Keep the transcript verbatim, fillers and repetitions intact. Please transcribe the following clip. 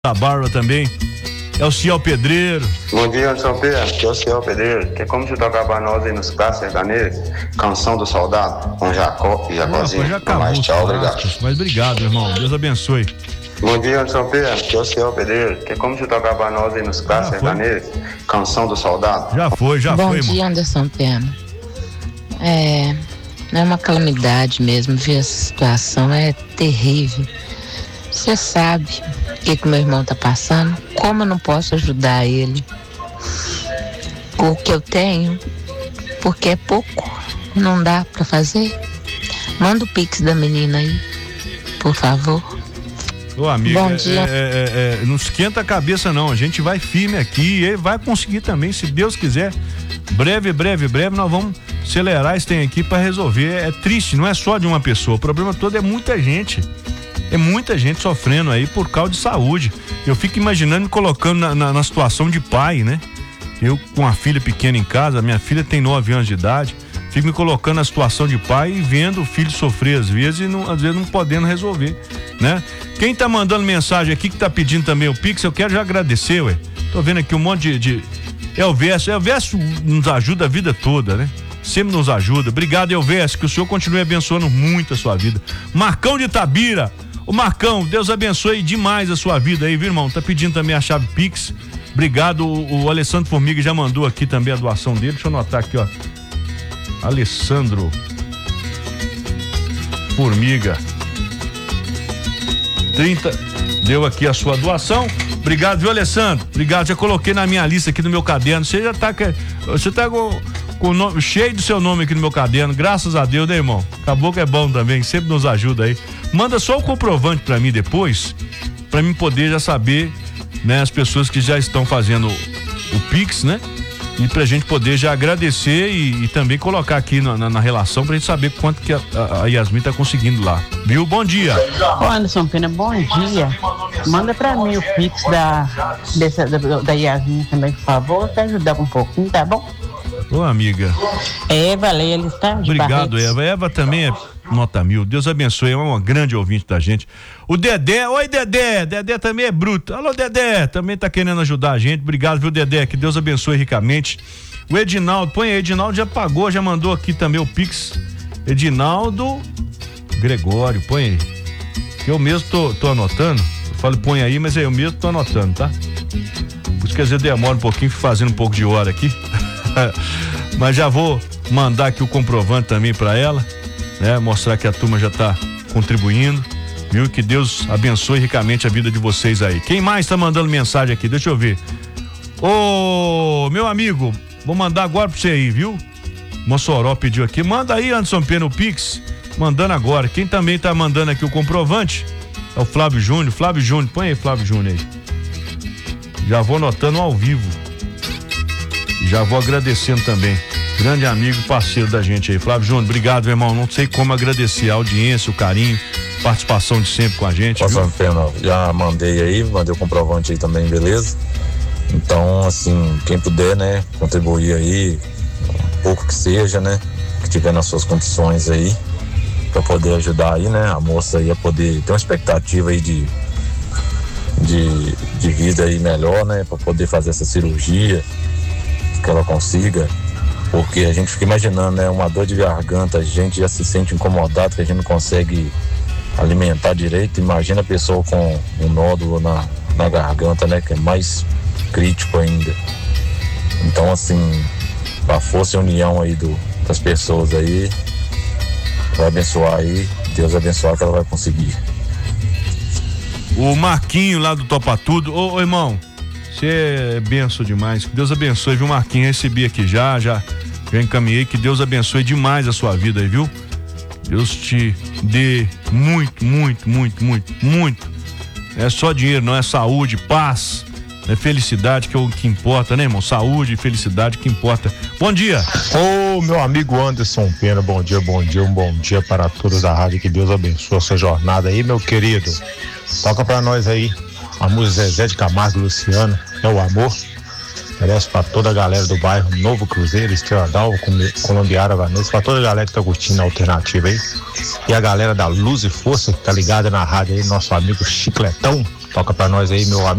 da Barba também. É o Ciel Pedreiro. Bom dia, Anderson Pedro, que é o Ciel Pedreiro. Que é como se tocar pra nós aí nos classes sertanejos, Canção do Soldado, com Jacó e Jacozinho. Ah, já acabou, mais, tchau, obrigado. Mas obrigado, irmão. Deus abençoe. Bom dia, Anderson Pedro, que é o Ciel Pedreiro. Que é como se tocar pra nós aí nos classes sertanejos, Canção do Soldado. Já foi, já Bom foi, dia, irmão. Anderson Pedro. É, é uma calamidade mesmo, ver essa situação, é terrível. Você sabe o que que meu irmão tá passando, como eu não posso ajudar ele com o que eu tenho, porque é pouco, não dá pra fazer. Manda o pix da menina aí, por favor. Ô, amiga, Bom é, dia. é, é, é, não esquenta a cabeça não, a gente vai firme aqui e ele vai conseguir também, se Deus quiser. Breve, breve, breve, nós vamos acelerar esse trem aqui pra resolver. É triste, não é só de uma pessoa, o problema todo é muita gente. É muita gente sofrendo aí por causa de saúde. Eu fico imaginando me colocando na, na, na situação de pai, né? Eu com a filha pequena em casa, minha filha tem nove anos de idade, fico me colocando na situação de pai e vendo o filho sofrer às vezes e não, às vezes não podendo resolver, né? Quem tá mandando mensagem aqui, que tá pedindo também o Pix, eu quero já agradecer, ué. Tô vendo aqui um monte de... de... Elverso, Elverso nos ajuda a vida toda, né? Sempre nos ajuda. Obrigado, Elverso, que o senhor continue abençoando muito a sua vida. Marcão de Itabira. Ô Marcão, Deus abençoe demais a sua vida aí, viu, irmão? Tá pedindo também a chave Pix. Obrigado, o, o Alessandro Formiga já mandou aqui também a doação dele. Deixa eu anotar aqui, ó. Alessandro Formiga. trinta, deu aqui a sua doação. Obrigado, viu, Alessandro? Obrigado, já coloquei na minha lista aqui no meu caderno. Você já tá, você tá com, com o nome, cheio do seu nome aqui no meu caderno. Graças a Deus, né, irmão? Acabou que é bom também, sempre nos ajuda aí. Manda só o comprovante pra mim depois, pra mim poder já saber, né, as pessoas que já estão fazendo o Pix, né? E pra gente poder já agradecer e, e também colocar aqui na, na, na relação pra gente saber quanto que a, a, a Yasmin tá conseguindo lá. Viu? Bom dia. Ô Anderson Pena, bom dia. Manda pra mim o Pix da, dessa, da, da Yasmin também, por favor, pra ajudar um pouquinho, tá bom? Ô, amiga. Eva Leila está de Obrigado, Barretos. Eva. Eva também é nota mil. Deus abençoe, é uma grande ouvinte da gente. O Dedé, oi Dedé, Dedé também é bruto. Alô Dedé, também tá querendo ajudar a gente. Obrigado, viu, Dedé, que Deus abençoe ricamente. O Edinaldo, põe aí, Edinaldo já pagou, já mandou aqui também o Pix. Edinaldo Gregório, põe aí. Eu mesmo tô, tô anotando. Eu falo, põe aí, mas eu mesmo tô anotando, tá? Por isso que às vezes demora um pouquinho, fico fazendo um pouco de hora aqui. Mas já vou mandar aqui o comprovante também pra ela, né? Mostrar que a turma já tá contribuindo, viu? Que Deus abençoe ricamente a vida de vocês aí. Quem mais tá mandando mensagem aqui? Deixa eu ver. Ô, meu amigo, vou mandar agora pra você aí, viu? Mossoró pediu aqui. Manda aí, Anderson Pena, o Pix. Mandando agora. Quem também tá mandando aqui o comprovante é o Flávio Júnior. Flávio Júnior, põe aí, Flávio Júnior aí. Já vou anotando ao vivo. Já vou agradecendo também. Grande amigo, parceiro da gente aí. Flávio Júnior, obrigado, meu irmão. Não sei como agradecer a audiência, o carinho, participação de sempre com a gente. Nossa, Pena, já mandei aí, mandei o comprovante aí também, beleza? Então, assim, quem puder, né, contribuir aí, um pouco que seja, né, que tiver nas suas condições aí, pra poder ajudar aí, né, a moça aí a poder ter uma expectativa aí de, de, de vida aí melhor, né, pra poder fazer essa cirurgia, que ela consiga, porque a gente fica imaginando, né, uma dor de garganta, a gente já se sente incomodado, que a gente não consegue alimentar direito. Imagina a pessoa com um nódulo na, na garganta, né, que é mais crítico ainda. Então, assim, a força e a união aí do, das pessoas aí, vai abençoar aí, Deus abençoar que ela vai conseguir. O Marquinho lá do Topa Tudo, ô, ô irmão, você é benção demais, que Deus abençoe, viu, Marquinho? Recebi aqui já, já, já encaminhei, que Deus abençoe demais a sua vida aí, viu? Deus te dê muito, muito, muito, muito, muito. Não é só dinheiro, não é saúde, paz, é felicidade que é o que importa, né, irmão? Saúde e felicidade que importa. Bom dia. Ô, oh, meu amigo Anderson Pena, bom dia, bom dia, um bom dia para todos da rádio, que Deus abençoe a sua jornada aí, meu querido. Toca pra nós aí a música Zezé de Camargo e Luciano, é o amor. Merece pra toda a galera do bairro Novo Cruzeiro, Estrela d'Alva, Colombiara, Vanessa, pra toda a galera que tá curtindo a alternativa aí. E a galera da Luz e Força, que tá ligada na rádio aí, nosso amigo Chicletão. Toca pra nós aí, meu amigo.